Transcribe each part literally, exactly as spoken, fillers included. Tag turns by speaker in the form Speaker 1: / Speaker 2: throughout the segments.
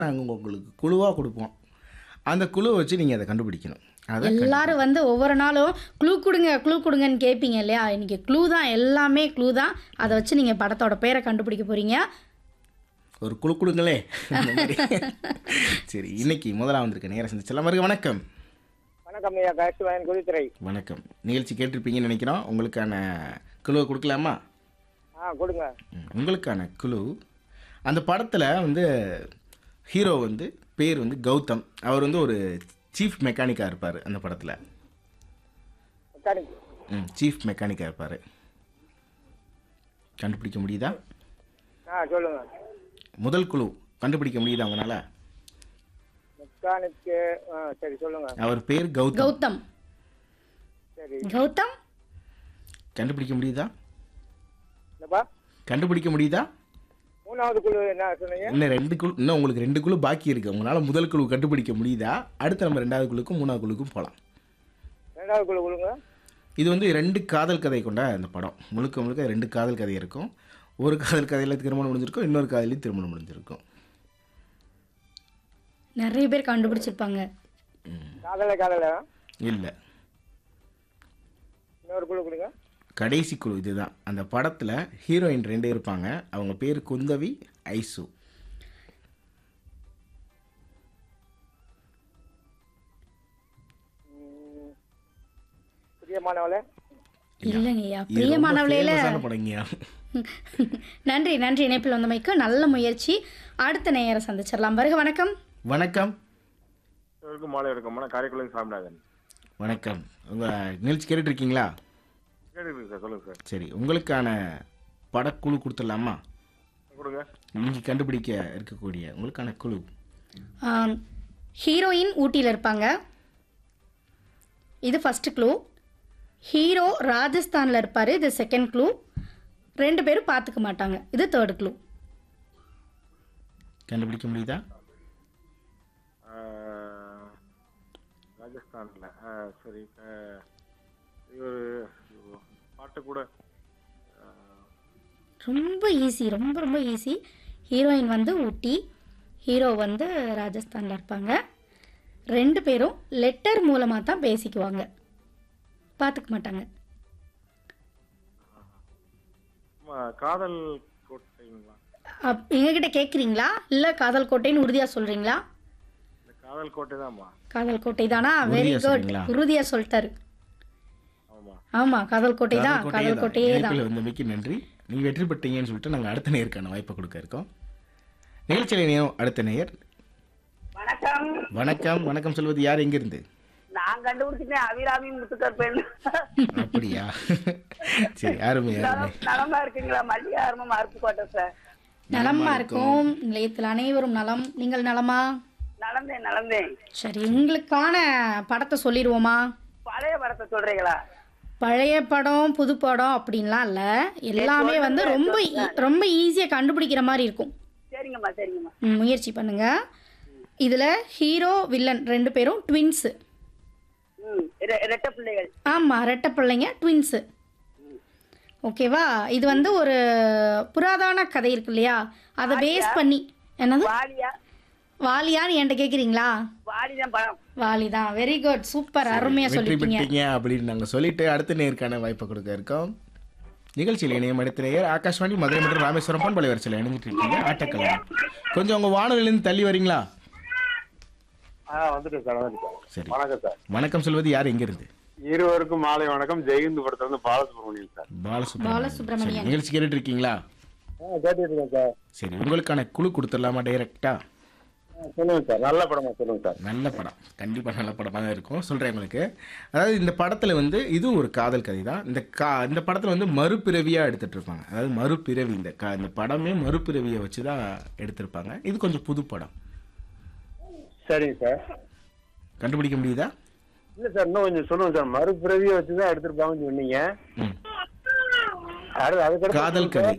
Speaker 1: நாங்கள் உங்களுக்கு குழுவாக கொடுப்போம். அந்த குழுவை வச்சு நீங்கள் அதை கண்டுபிடிக்கணும். அதை
Speaker 2: எல்லாரும் வந்து ஒவ்வொரு நாளும் க்ளூ கொடுங்க க்ளூ கொடுங்கன்னு கேட்பீங்க இல்லையா? இன்னைக்கு க்ளூ தான், எல்லாமே க்ளூ தான். அதை வச்சு நீங்கள் படத்தோட பேரை கண்டுபிடிக்க போகிறீங்க.
Speaker 1: ஒரு குழு கொடுங்களே. அந்த மாதிரி. சரி, இன்னைக்கு முதலாக வந்திருக்க நேரம் சந்திச்சலாம். வருக வணக்கம்.
Speaker 3: வணக்கம் ஐயா, காசிவாயன் குதித்துறை.
Speaker 1: வணக்கம். நிகழ்ச்சி கேட்டிருப்பீங்கன்னு நினைக்கிறோம். உங்களுக்கான குழுவை கொடுக்கலாமா?
Speaker 3: ஆ கொடுங்க.
Speaker 1: ம், உங்களுக்கான குழு, அந்த படத்தில் வந்து ஹீரோ வந்து பேர் வந்து கௌதம். அவர் வந்து ஒரு சீஃப் மெக்கானிக்காக இருப்பார் அந்த படத்தில்.
Speaker 3: மெக்கானிக்.
Speaker 1: ம் சீஃப் மெக்கானிக்காக இருப்பார். கண்டுபிடிக்க முடியுதா?
Speaker 3: ஆ சொல்லுங்க.
Speaker 1: முதல் குழு கண்டுபிடிக்க முடியுதா உங்களால்?
Speaker 3: மெக்கானிக்கு. ஆ சரி சொல்லுங்க.
Speaker 1: அவர் பேர் கௌதம்.
Speaker 2: கௌதம்.
Speaker 3: சரி.
Speaker 2: கௌதம்
Speaker 1: கண்டுபிடிக்க முடியுதா?
Speaker 3: என்னப்பா?
Speaker 1: கண்டுபிடிக்க முடியுதா?
Speaker 3: மூணாவது குழு என்ன சொன்னீங்க?
Speaker 1: இன்னும் ரெண்டு குழு, இன்னும் உங்களுக்கு ரெண்டு குழு பாக்கி இருக்குது. உங்களால் முதல் குழு கண்டுபிடிக்க முடியுதா? அடுத்து நம்ம ரெண்டாவது குழுக்கும் மூணாவது குழுக்கும் போகலாம்.
Speaker 3: ரெண்டாவது குழு கொடுங்க.
Speaker 1: இது வந்து ரெண்டு காதல் கதை கொண்ட அந்த படம். முழுக்க முழுக்க ரெண்டு காதல் கதை இருக்கும். ஒரு காதல் கதையில் திருமணம் முடிஞ்சிருக்கும், இன்னொரு காதலையும் திருமணம் முடிஞ்சிருக்கும்.
Speaker 2: நிறைய பேர் கண்டுபிடிச்சிருப்பாங்க.
Speaker 3: காதல காதல.
Speaker 1: இல்லை,
Speaker 3: இன்னொரு குழு கொடுங்க.
Speaker 1: கடைசி குழு இதுதான். அந்த படத்தில் ஹீரோயின் ரெண்டு இருப்பாங்க. அவங்க பேர் குந்தவி, ஐசு.
Speaker 3: ம், பிரியமானவளே.
Speaker 2: இல்லைங்கய்யா, பிரியமானவளையில.
Speaker 1: படங்கய்யா.
Speaker 2: நன்றி நன்றி இணைப்பில் வந்தமைக்கு. நல்ல முயற்சி. அடுத்த நேயரை சந்திச்சிடலாம். வருக வணக்கம்.
Speaker 1: வணக்கம்.
Speaker 4: மாலை வணக்கம். காரைக்குளம் சாமிநாதன்.
Speaker 1: வணக்கம். உங்கள் நிகழ்ச்சி கேட்டுட்டு இருக்கீங்களா?
Speaker 4: கேட்டுருக்கு சார், சொல்லுங்க சார்.
Speaker 1: சரி, உங்களுக்கான படக்குழு கொடுத்துடலாமா?
Speaker 4: கொடுங்க.
Speaker 1: நீங்கள் கண்டுபிடிக்க இருக்கக்கூடிய உங்களுக்கான குழு.
Speaker 2: ஆம், ஹீரோயின் ஊட்டியில் இருப்பாங்க. இது ஃபர்ஸ்ட் க்ளூ. ஹீரோ ராஜஸ்தானில் இருப்பார். இது செகண்ட் க்ளூ. ரெண்டு பேரும் பார்த்துக்க மாட்டாங்க. இது தேர்ட் க்ளூ.
Speaker 1: கண்டுபிடிக்க முடியுதா?
Speaker 4: ராஜஸ்தானில். சரி. இது பாட்டு கூட
Speaker 2: ரொம்ப ஈஸி, ரொம்ப ரொம்ப ஈஸி. ஹீரோயின் வந்து ஊட்டி, ஹீரோ வந்து ராஜஸ்தானில் இருப்பாங்க. ரெண்டு பேரும் லெட்டர் மூலமாக தான் பேசிக்குவாங்க, பார்த்துக்க மாட்டாங்க.
Speaker 4: காதல் கோட்டைங்களா?
Speaker 2: அப் எங்ககிட்ட கேட்குறீங்களா இல்லை காதல் கோட்டைன்னு உறுதியாக சொல்கிறீங்களா?
Speaker 4: காதல் கோட்டை தான்மா.
Speaker 2: காதல் கோட்டை தானா? வெரி
Speaker 1: உறுதியா
Speaker 2: குட்.
Speaker 1: சொல்றீங்களா?
Speaker 2: உறுதியாக சொல்லிட்டாரு.
Speaker 4: ஆமா.
Speaker 2: ஆமாம், காதல் கோட்டை தான். காதல் கோட்டையே தான்.
Speaker 1: இணைப்பில் வந்தமைக்கு நன்றி. நீங்கள் வெற்றி பெற்றீங்கன்னு சொல்லிட்டு நாங்கள் அடுத்த நேயருக்கான வாய்ப்பை கொடுக்க இருக்கோம். நிகழ்ச்சியில் இணையம் அடுத்த நேயர்.
Speaker 5: வணக்கம்.
Speaker 1: வணக்கம். வணக்கம் சொல்வது யார், எங்கிருந்து?
Speaker 5: நான் கண்டுபிடிச்சிட்டேன். அபிராமி முத்துக்கர் பெண்.
Speaker 1: அப்படியா? சரி, அருமை அருமை.
Speaker 5: நலமா இருக்குங்களா? மல்லிகா ஆரம்பம் அருப்புக்கோட்டை சார்.
Speaker 2: நலமா இருக்கும். நிலையத்தில் அனைவரும் நலம். நீங்கள் நலமா?
Speaker 5: நலந்தேன் நலந்தேன்.
Speaker 2: சரி, உங்களுக்கான படத்தை சொல்லிடுவோமா?
Speaker 5: பழைய படத்தை சொல்றீங்களா?
Speaker 2: பழைய படம் புது படம் அப்படின்லாம் இல்லை, எல்லாமே வந்து ரொம்ப ஈ- ரொம்ப ஈஸியாக கண்டுபிடிக்கிற மாதிரி இருக்கும்.
Speaker 5: சரிங்கம்மா சரிங்கம்மா.
Speaker 2: ம், முயற்சி பண்ணுங்க. இதில் ஹீரோ வில்லன் ரெண்டு பேரும் ட்வின்ஸு.
Speaker 5: ம் ரெ- ரெட்டை பிள்ளைகள்.
Speaker 2: ஆமாம், ரெட்டை பிள்ளைங்க, ட்வின்ஸு. ஓகேவா? இது வந்து ஒரு புராதன கதை இருக்கு இல்லையா, அதை பேஸ் பண்ணி. என்னது?
Speaker 5: வாலியா?
Speaker 2: வாலியான்னு என்கிட்ட கேட்குறீங்களா?
Speaker 5: வாலிதான் படம்.
Speaker 2: வாலி தான். வெரி குட், சூப்பர், அருமையாக
Speaker 1: வெற்றி
Speaker 2: சொல்லிட்டீங்க.
Speaker 1: பெற்றீங்க அப்படின்னு நாங்கள் சொல்லிட்டு அடுத்த நேயருக்கான வாய்ப்பை கொடுக்க இருக்கோம். நிகழ்ச்சியில் இணையம் அடுத்த நேயர் ஆகாஷ்வாணி மதுரை மற்றும் ராமேஸ்வரம் பண்பலை வரிசையில் இணைஞ்சிட்டு இருக்கீங்க. ஆட்டக்கலம். கொஞ்சம் உங்கள் வானொலியிலிருந்து தள்ளி வரீங்களா?
Speaker 4: ஆ வந்துட்டேன் சார், வந்துட்டேன்.
Speaker 1: சரி.
Speaker 4: வணக்கம் சார்.
Speaker 1: வணக்கம் சொல்வது யார், எங்கிருந்து?
Speaker 4: இருவருக்கும் மாலை வணக்கம். ஜெயந்த் படத்துல இருந்து பாலசுப்ரமணியன் சார்.
Speaker 1: பாலசுப்ரமணியன்.
Speaker 2: பாலசுப்ரமணியன்.
Speaker 1: சரி, நிகழ்ச்சி கேட்டுட்டு இருக்கீங்களா?
Speaker 4: ஆ கேட்டுட்டு இருக்கேன் சார்.
Speaker 1: சரி, உங்களுக்கான குழு கொடுத்துடலாமா டைரக்டா?
Speaker 4: ஆ, சொல்லுங்க சார். நல்ல படமா சொல்லுங்க சார்.
Speaker 1: நல்ல படம், கண்டிப்பாக நல்ல படமாக தான் இருக்கும். சொல்கிறேன் உங்களுக்கு. அதாவது இந்த படத்தில் வந்து இது ஒரு காதல் கதை தான். இந்த கா இந்த படத்தில் வந்து மறுபிறவியாக எடுத்துகிட்டு இருப்பாங்க. அதாவது மறுபிறவி, இந்த கா இந்த படமே மறுபிறவியை வச்சு தான் எடுத்திருப்பாங்க. இது கொஞ்சம் புது படம்.
Speaker 4: சரிங்க சார்.
Speaker 1: கண்டுபிடிக்க முடியுதா?
Speaker 4: இல்ல சார், இன்னும் கொஞ்சம் சொல்லுங்க சார். மறுபிறவியை வச்சுதான் எடுத்திருப்பாங்கன்னு சொன்னீங்க.
Speaker 1: ம்
Speaker 4: அடுத்து அதுக்கடுத்து
Speaker 1: காதல் கதை.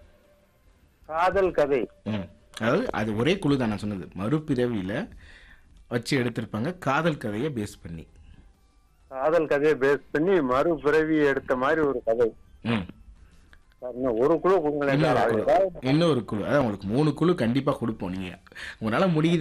Speaker 4: காதல் கதை.
Speaker 1: ம் அதாவது அது ஒரே குழு தான் நான் சொன்னது. மறுபிறவியில் வச்சு எடுத்திருப்பாங்க, காதல் கதையை பேஸ் பண்ணி.
Speaker 4: காதல் கதையை பேஸ் பண்ணி மறுபிறவி எடுத்த மாதிரி ஒரு கதை.
Speaker 1: ம்
Speaker 4: சார் இன்னும் ஒரு குழு கொடுங்களேன் சார்.
Speaker 1: இன்னொரு
Speaker 4: அது
Speaker 1: குழு
Speaker 4: ஏதாவது
Speaker 1: இன்னொரு குழு அதான் உங்களுக்கு மூணு குழு கண்டிப்பாக கொடுப்போம். நீங்கள் உங்களால் முடியுது